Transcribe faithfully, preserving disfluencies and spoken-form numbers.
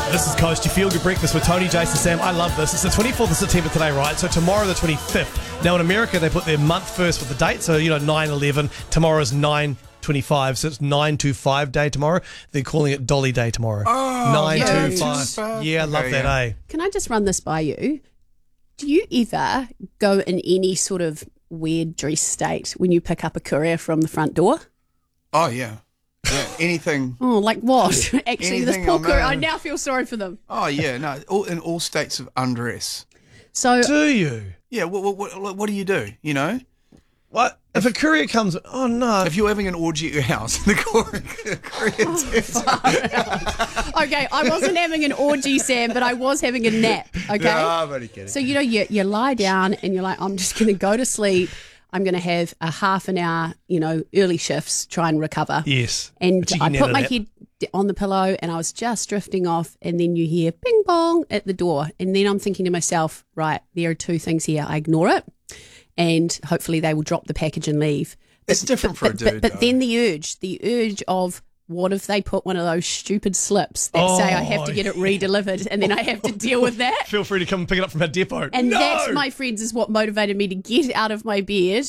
This is Coast. You feel good breakfast with Tony, Jason, Sam. I love this. It's the twenty-fourth of September today, right? So tomorrow, the twenty-fifth. Now in America, they put their month first with the date. So, you know, nine eleven. Tomorrow's nine twenty-five. So it's nine twenty-five day tomorrow. They're calling it Dolly Day tomorrow. Oh, nine yeah, twenty-five. Yeah, I love okay, that, yeah. eh? Can I just run this by you? Do you ever go in any sort of weird dress state when you pick up a courier from the front door? Oh, yeah. Yeah, anything. Oh, like what? Actually, this Anything poor on courier, that. I now feel sorry for them. Oh, yeah, no, all, in all states of undress. So, Do you? Yeah, what, what, what, what do you do, you know? What? If a courier comes, oh no. If you're having an orgy at your house, the courier, courier takes- okay, I wasn't having an orgy, Sam, but I was having a nap, okay? No, I'm only kidding. So, you know, you, you lie down and you're like, I'm just going to go to sleep. I'm going to have a half an hour, you know, early shifts, try and recover. Yes. And But you I can put handle my that. head d- on the pillow and I was just drifting off, and then you hear ping pong at the door. And then I'm thinking to myself, right, there are two things here. I ignore it and hopefully they will drop the package and leave. It's different for a but, dude, But, though. then the urge, the urge of what if they put one of those stupid slips that say I have to Oh, get it re-delivered and then I have to deal with that? Feel free to come and pick it up from our depot. And No! that, my friends, is what motivated me to get out of my bed